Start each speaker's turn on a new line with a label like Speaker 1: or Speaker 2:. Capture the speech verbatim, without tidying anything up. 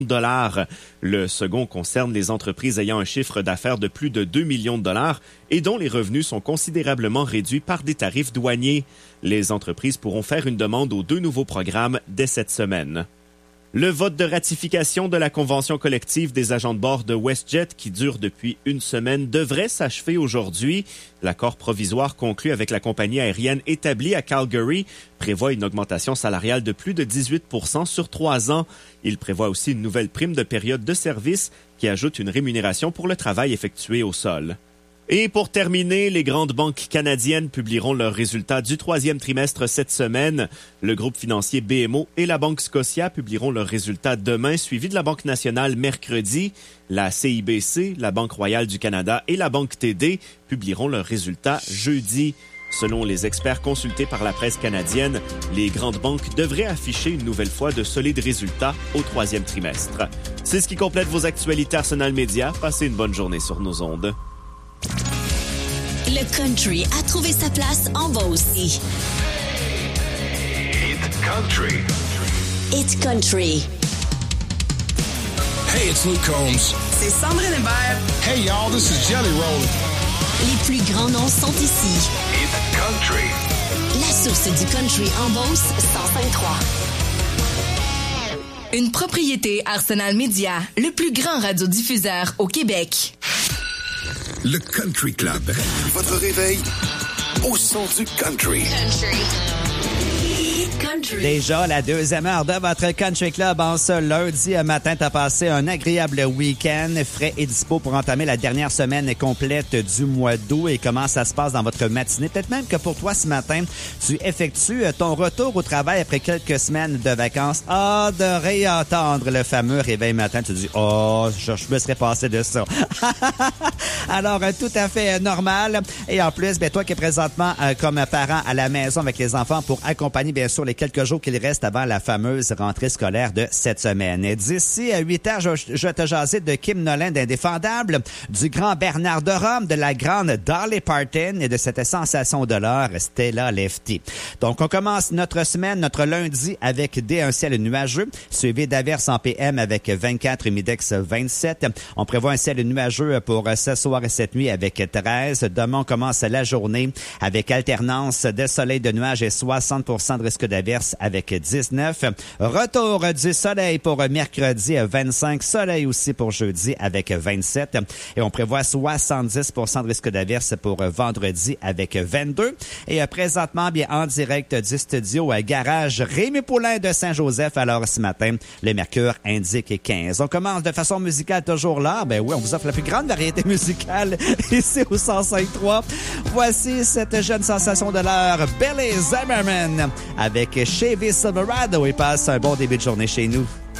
Speaker 1: dollars. Le second concerne les entreprises ayant un chiffre d'affaires de plus de deux millions de dollars et dont les revenus sont considérablement réduits par des tarifs douaniers. Les entreprises pourront faire une demande aux deux nouveaux programmes dès cette semaine. Le vote de ratification de la convention collective des agents de bord de WestJet, qui dure depuis une semaine, devrait s'achever aujourd'hui. L'accord provisoire conclu avec la compagnie aérienne établie à Calgary prévoit une augmentation salariale de plus de dix-huit pour cent sur trois ans. Il prévoit aussi une nouvelle prime de période de service qui ajoute une rémunération pour le travail effectué au sol. Et pour terminer, les grandes banques canadiennes publieront leurs résultats du troisième trimestre cette semaine. Le groupe financier B M O et la Banque Scotia publieront leurs résultats demain, suivi de la Banque nationale mercredi. La C I B C, la Banque royale du Canada et la Banque T D publieront leurs résultats jeudi. Selon les experts consultés par la presse canadienne, les grandes banques devraient afficher une nouvelle fois de solides résultats au troisième trimestre. C'est ce qui complète vos actualités Arsenal Média. Passez une bonne journée sur nos ondes.
Speaker 2: Le country a trouvé sa place en Beauce.
Speaker 3: It's country.
Speaker 2: It's country.
Speaker 4: Hey, it's Luke Combs.
Speaker 5: C'est Sandrine Hébert.
Speaker 4: Hey, y'all, this is Jelly Roll.
Speaker 2: Les plus grands noms sont ici.
Speaker 3: It's country.
Speaker 2: La source du country en Beauce, cent cinq trois.
Speaker 5: Une propriété Arsenal Média, le plus grand radiodiffuseur au Québec.
Speaker 4: Le Country Club.
Speaker 3: Votre réveil au son du country.
Speaker 2: Country. Country.
Speaker 6: Déjà la deuxième heure de votre Country Club en ce lundi matin. T'as passé un agréable week-end, frais et dispo pour entamer la dernière semaine complète du mois d'août. Et comment ça se passe dans votre matinée? Peut-être même que pour toi ce matin, tu effectues ton retour au travail après quelques semaines de vacances. Ah, de réentendre le fameux réveil matin. Tu te dis, oh, je, je me serais passé de ça. Alors, tout à fait normal. Et en plus, ben, toi qui es présentement euh, comme parent à la maison avec les enfants pour accompagner bien sûr les quelques jours qu'il reste avant la fameuse rentrée scolaire de cette semaine. Et d'ici à huit heures, je, je vais te jaser de Kim Nolan d'Indéfendable, du grand Bernard de Rome, de la grande Dolly Parton et de cette sensation de l'heure, Stella Lefty. Donc, on commence notre semaine, notre lundi avec des un ciel nuageux, suivi d'averses en P M avec vingt-quatre et Midex vingt-sept. On prévoit un ciel nuageux pour ce soir et cette nuit avec treize. Demain, on commence la journée avec alternance de soleil, de nuages et soixante pour cent de risque d'averse avec dix-neuf. Retour du soleil pour mercredi, vingt-cinq. Soleil aussi pour jeudi avec vingt-sept. Et on prévoit soixante-dix pour cent de risque d'averse pour vendredi avec vingt-deux. Et présentement, bien en direct du studio Garage Rémi Poulain de Saint-Joseph. Alors ce matin, le mercure indique quinze. On commence de façon musicale toujours là. Ben oui, on vous offre la plus grande variété musicale ici au cent cinq trois. Voici cette jeune sensation de l'heure, Billy Zimmerman avec Chevy Silverado. Il passe un bon début de journée chez nous.